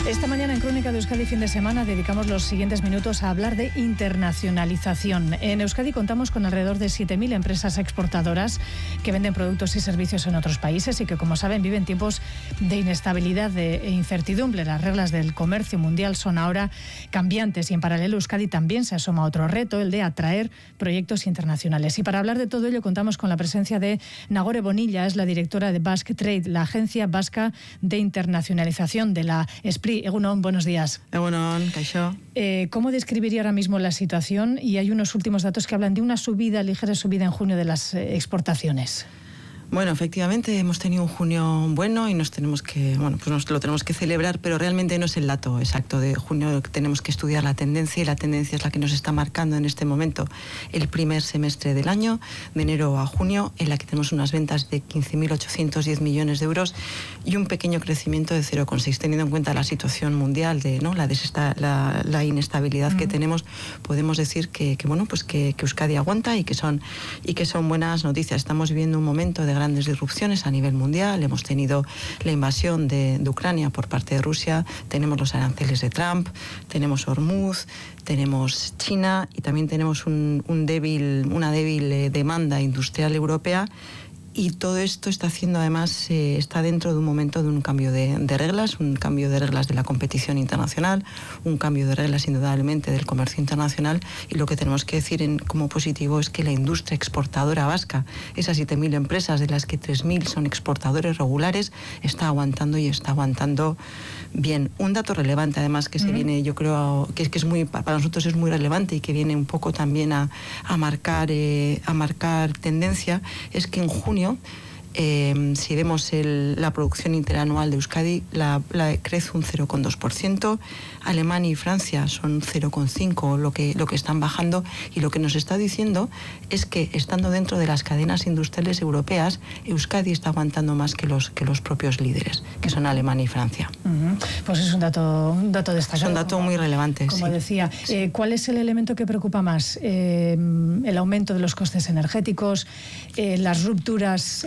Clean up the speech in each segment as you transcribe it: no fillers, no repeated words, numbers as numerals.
Esta mañana en Crónica de Euskadi Fin de Semana dedicamos los siguientes minutos a hablar de internacionalización. En Euskadi contamos con alrededor de 7.000 empresas exportadoras que venden productos y servicios en otros países y que, como saben, viven tiempos de inestabilidad e incertidumbre. Las reglas del comercio mundial son ahora cambiantes y en paralelo Euskadi también se asoma a otro reto, el de atraer proyectos internacionales. Y para hablar de todo ello contamos con la presencia de Nagore Bonilla, es la directora de Basque Trade, la agencia vasca de internacionalización de la ESPRI. Egunon, buenos días. Egunon, kaixo. ¿Cómo describiría ahora mismo la situación? Y hay unos últimos datos que hablan de una ligera subida en junio de las exportaciones. Bueno, efectivamente hemos tenido un junio bueno y nos lo tenemos que celebrar, pero realmente no es el dato exacto de junio. Tenemos que estudiar la tendencia y la tendencia es la que nos está marcando en este momento el primer semestre del año, de enero a junio, en la que tenemos unas ventas de 15.810 millones de euros y un pequeño crecimiento de 0,6. Teniendo en cuenta la situación mundial, la inestabilidad que tenemos, podemos decir que Euskadi aguanta y que son buenas noticias. Estamos viviendo un momento de grandes disrupciones a nivel mundial. Hemos tenido la invasión de Ucrania por parte de Rusia, tenemos los aranceles de Trump, tenemos Hormuz, tenemos China y también tenemos una débil demanda industrial europea. Y todo esto está haciendo, además, está dentro de un momento de un cambio de reglas, un cambio de reglas de la competición internacional, un cambio de reglas indudablemente del comercio internacional. Y lo que tenemos que decir como positivo es que la industria exportadora vasca, esas 7.000 empresas de las que 3.000 son exportadores regulares, está aguantando y está aguantando bien. Un dato relevante, además, que se viene, yo creo que es muy, para nosotros es muy relevante y que viene un poco también a marcar tendencia, es que en junio, si vemos la producción interanual de Euskadi, la crece un 0,2%, Alemania y Francia son 0,5% lo que están bajando, y lo que nos está diciendo es que, estando dentro de las cadenas industriales europeas, Euskadi está aguantando más que los propios líderes, que son Alemania y Francia. Pues es un dato destacado. Es un dato muy relevante. Como decía, ¿cuál es el elemento que preocupa más? ¿El aumento de los costes energéticos, las rupturas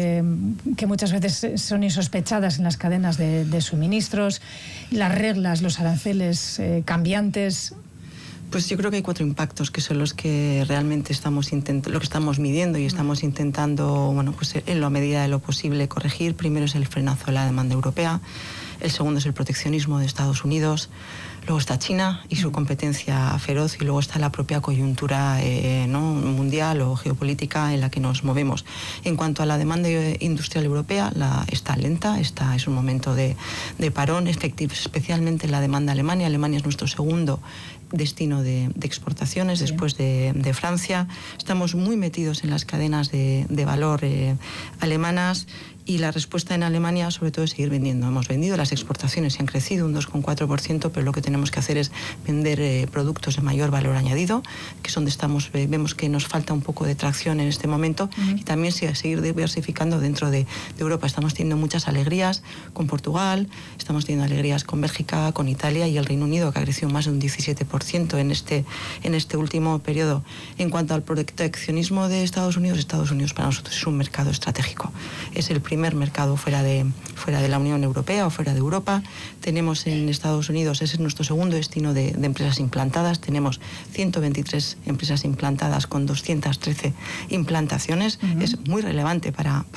que muchas veces son insospechadas en las cadenas de suministros, las reglas, los aranceles cambiantes? Pues yo creo que hay 4 impactos que son los que realmente lo que estamos midiendo y estamos intentando, en la medida de lo posible, corregir. Primero es el frenazo de la demanda europea, el segundo es el proteccionismo de Estados Unidos, luego está China y su competencia feroz, y luego está la propia coyuntura mundial o geopolítica en la que nos movemos. En cuanto a la demanda industrial europea, está lenta, es un momento de parón, especialmente en la demanda alemana. Alemania es nuestro segundo destino de exportaciones, después de Francia. Estamos muy metidos en las cadenas de valor alemanas, y la respuesta en Alemania sobre todo es seguir vendiendo. Hemos vendido, las exportaciones han crecido un 2,4%, pero lo que tenemos que hacer es vender productos de mayor valor añadido, que es donde vemos que nos falta un poco de tracción en este momento, y también seguir diversificando dentro de Europa. Estamos teniendo muchas alegrías con Portugal, estamos teniendo alegrías con Bélgica, con Italia y el Reino Unido, que ha crecido más de un 17% en este último periodo. En cuanto al proteccionismo de Estados Unidos para nosotros es un mercado estratégico. Es el primer mercado fuera de la Unión Europea o fuera de Europa. Tenemos en Estados Unidos, ese es nuestro segundo destino de empresas implantadas. Tenemos 123 empresas implantadas con 213 implantaciones. Es muy relevante para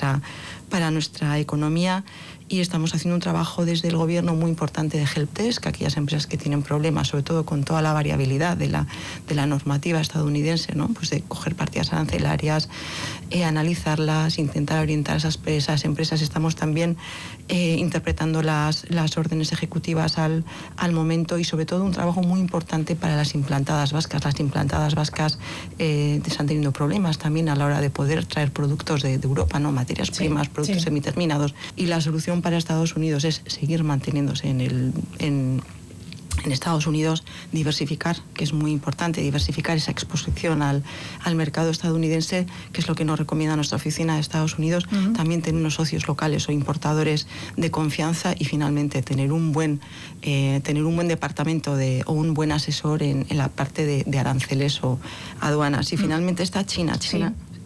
nuestra economía, y estamos haciendo un trabajo desde el gobierno muy importante de helpdesk, aquellas empresas que tienen problemas, sobre todo con toda la variabilidad de la normativa estadounidense, pues de coger partidas arancelarias, analizarlas, intentar orientar a esas empresas. Estamos también interpretando las órdenes ejecutivas al momento, y sobre todo un trabajo muy importante para las implantadas vascas. Las implantadas vascas están teniendo problemas también a la hora de poder traer productos de Europa, materias primas, productos semiterminados, y la solución para Estados Unidos es seguir manteniéndose en Estados Unidos, diversificar, que es muy importante, diversificar esa exposición al mercado estadounidense, que es lo que nos recomienda nuestra oficina de Estados Unidos. También tener unos socios locales o importadores de confianza, y finalmente tener un buen departamento o un buen asesor en la parte de aranceles o aduanas. Y finalmente está China.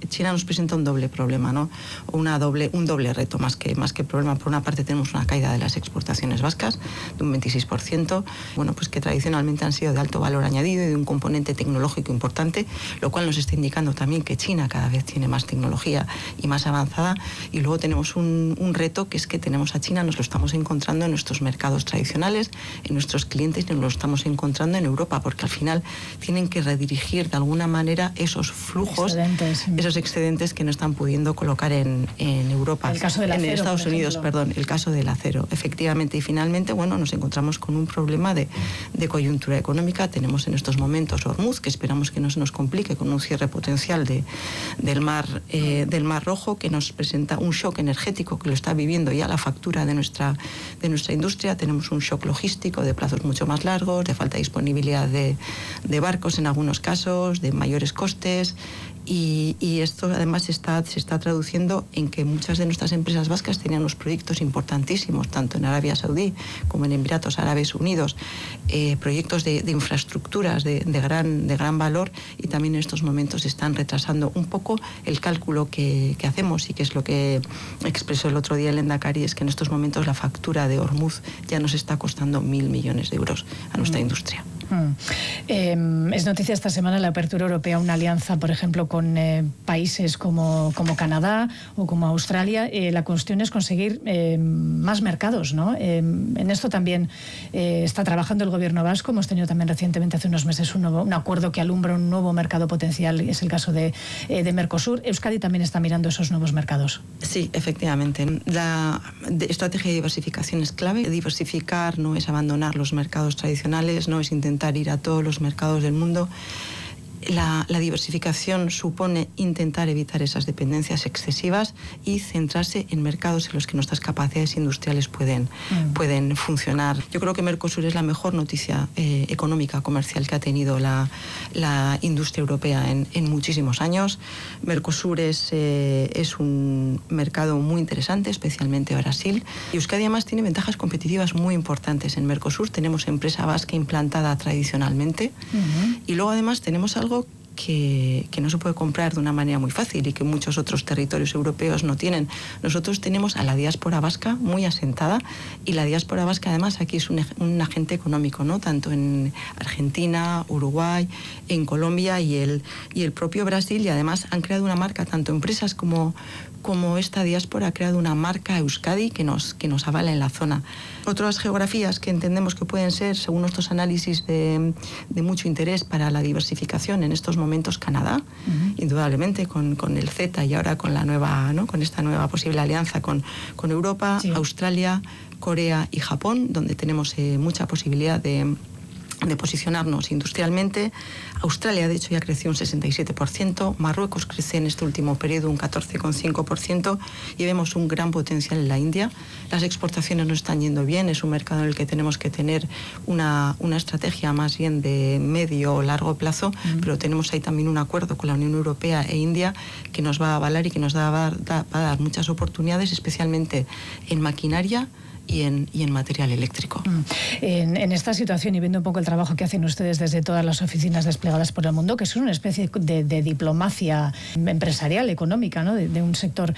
China nos presenta un doble problema, ¿no? Un doble reto, más que problema. Por una parte tenemos una caída de las exportaciones vascas de un 26%, bueno, pues que tradicionalmente han sido de alto valor añadido y de un componente tecnológico importante, lo cual nos está indicando también que China cada vez tiene más tecnología y más avanzada. Y luego tenemos un reto, que es que tenemos a China, nos lo estamos encontrando en nuestros mercados tradicionales, en nuestros clientes, y nos lo estamos encontrando en Europa, porque al final tienen que redirigir de alguna manera esos flujos, esos excedentes que no están pudiendo colocar en Europa. El caso del acero, en Estados Unidos, perdón, el caso del acero, efectivamente. Y finalmente, bueno, nos encontramos con un problema de coyuntura económica. Tenemos en estos momentos Hormuz, que esperamos que no se nos complique con un cierre potencial del Mar Rojo, que nos presenta un shock energético que lo está viviendo ya la factura de nuestra industria. Tenemos un shock logístico de plazos mucho más largos, de falta de disponibilidad de barcos en algunos casos, de mayores costes. Y esto además se está traduciendo en que muchas de nuestras empresas vascas tenían unos proyectos importantísimos, tanto en Arabia Saudí como en Emiratos Árabes Unidos, proyectos de infraestructuras de gran valor, y también en estos momentos están retrasando un poco el cálculo que hacemos, y que es lo que expresó el otro día el Endacari, es que en estos momentos la factura de Hormuz ya nos está costando 1.000 millones de euros a nuestra industria. Es noticia esta semana la apertura europea a una alianza, por ejemplo, con países como Canadá o como Australia. La cuestión es conseguir más mercados, ¿no? En esto también está trabajando el gobierno vasco. Hemos tenido también recientemente, hace unos meses, un acuerdo que alumbra un nuevo mercado potencial. Es el caso de Mercosur. Euskadi también está mirando esos nuevos mercados. Sí, efectivamente. La estrategia de diversificación es clave. Diversificar no es abandonar los mercados tradicionales, no es intentar ir a todos los mercados del mundo. La diversificación supone intentar evitar esas dependencias excesivas y centrarse en mercados en los que nuestras capacidades industriales pueden funcionar. Yo creo que Mercosur es la mejor noticia económica, comercial que ha tenido la industria europea en muchísimos años. Mercosur es un mercado muy interesante, especialmente Brasil. Y Euskadi además tiene ventajas competitivas muy importantes. En Mercosur tenemos empresa vasca implantada tradicionalmente, y luego además tenemos algo que no se puede comprar de una manera muy fácil y que muchos otros territorios europeos no tienen. Nosotros tenemos a la diáspora vasca muy asentada, y la diáspora vasca además aquí es un agente económico, ¿no? Tanto en Argentina, Uruguay, en Colombia y el propio Brasil, y además han creado una marca, tanto empresas como esta diáspora ha creado una marca Euskadi que nos avala en la zona. Otras geografías que entendemos que pueden ser, según nuestros análisis, de mucho interés para la diversificación en estos momentos, Canadá, indudablemente con el CETA y ahora con la nueva, ¿no? Con esta nueva posible alianza con Europa, sí. Australia, Corea y Japón, donde tenemos mucha posibilidad de posicionarnos industrialmente. Australia, de hecho, ya creció un 67%, Marruecos crece en este último periodo un 14,5%, y vemos un gran potencial en la India. Las exportaciones no están yendo bien, es un mercado en el que tenemos que tener una estrategia más bien de medio o largo plazo, pero tenemos ahí también un acuerdo con la Unión Europea e India que nos va a avalar y que nos va a dar muchas oportunidades, especialmente en maquinaria y en material eléctrico. En esta situación, y viendo un poco el trabajo que hacen ustedes desde todas las oficinas desplegadas por el mundo, que es una especie de diplomacia empresarial, económica, ¿no? de un sector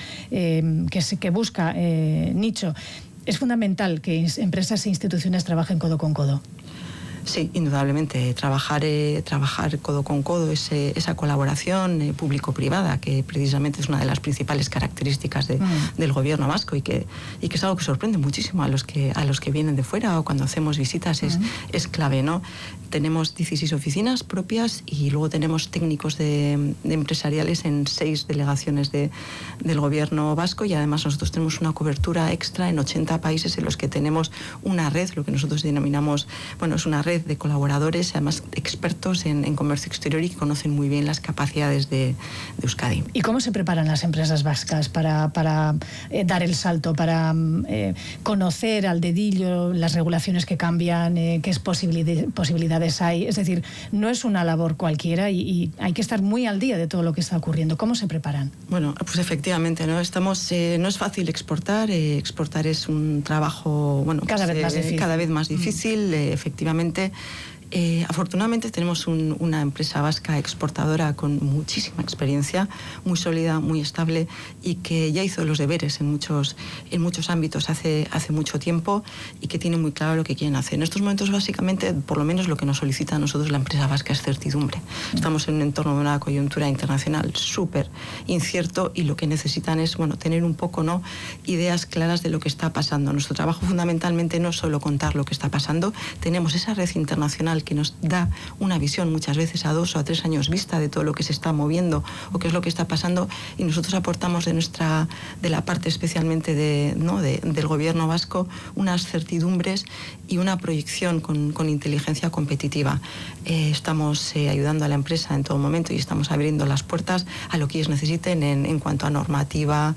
que busca nicho, es fundamental que empresas e instituciones trabajen codo con codo. Sí, indudablemente. Trabajar codo con codo, esa colaboración público-privada, que precisamente es una de las principales características del gobierno vasco, y que es algo que sorprende muchísimo a los que vienen de fuera o cuando hacemos visitas, es clave, ¿no? Tenemos 16 oficinas propias y luego tenemos técnicos de empresariales en 6 delegaciones del gobierno vasco, y además nosotros tenemos una cobertura extra en 80 países en los que tenemos una red, lo que nosotros denominamos, bueno, es una red de colaboradores, además expertos en comercio exterior y que conocen muy bien las capacidades de Euskadi. ¿Y cómo se preparan las empresas vascas para dar el salto, para conocer al dedillo las regulaciones que cambian, qué posibilidades hay? Es decir, no es una labor cualquiera y hay que estar muy al día de todo lo que está ocurriendo. ¿Cómo se preparan? Bueno, pues efectivamente, ¿no? No es fácil exportar. Exportar es un trabajo, bueno, cada vez más difícil. Efectivamente. Afortunadamente tenemos una empresa vasca exportadora con muchísima experiencia, muy sólida, muy estable y que ya hizo los deberes en muchos ámbitos hace mucho tiempo y que tiene muy claro lo que quieren hacer. En estos momentos, básicamente, por lo menos lo que nos solicita a nosotros la empresa vasca es certidumbre. Estamos en un entorno de una coyuntura internacional súper incierto y lo que necesitan es, bueno, tener un poco, ¿no?, ideas claras de lo que está pasando. Nuestro trabajo fundamentalmente no es solo contar lo que está pasando, tenemos esa red internacional que nos da una visión muchas veces a 2 o a 3 años vista de todo lo que se está moviendo o qué es lo que está pasando, y nosotros aportamos de la parte especialmente del gobierno vasco unas certidumbres y una proyección con inteligencia competitiva. Estamos ayudando a la empresa en todo momento y estamos abriendo las puertas a lo que ellos necesiten en cuanto a normativa,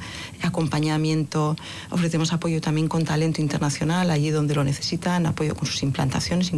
acompañamiento. Ofrecemos apoyo también con talento internacional allí donde lo necesitan, apoyo con sus implantaciones.